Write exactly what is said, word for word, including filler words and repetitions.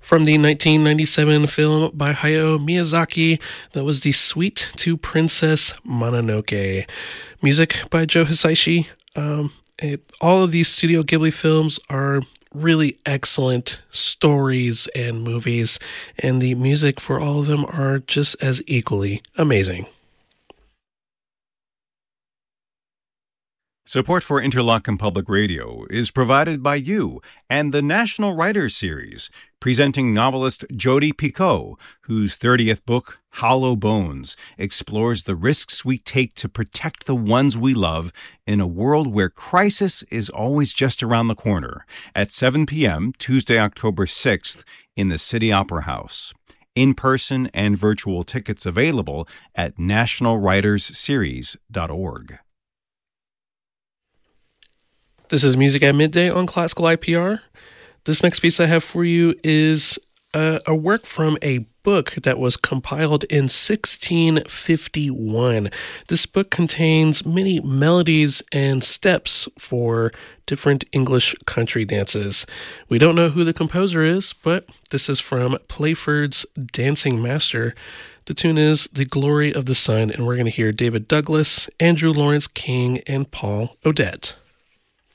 From the nineteen ninety-seven film by Hayao Miyazaki, that was The Suite to Princess Mononoke. Music by Joe Hisaishi. Um, it, all of these Studio Ghibli films are really excellent stories and movies, and the music for all of them are just as equally amazing. Support for Interlochen Public Radio is provided by you and the National Writers Series, presenting novelist Jodi Picoult, whose thirtieth book, Hollow Bones, explores the risks we take to protect the ones we love in a world where crisis is always just around the corner, at seven p.m. Tuesday, October sixth, in the City Opera House. In-person and virtual tickets available at national writers series dot org. This is Music at Midday on Classical I P R. This next piece I have for you is a, a work from a book that was compiled in sixteen fifty-one. This book contains many melodies and steps for different English country dances. We don't know who the composer is, but this is from Playford's Dancing Master. The tune is The Glory of the Sun, and we're going to hear David Douglas, Andrew Lawrence King, and Paul Odette.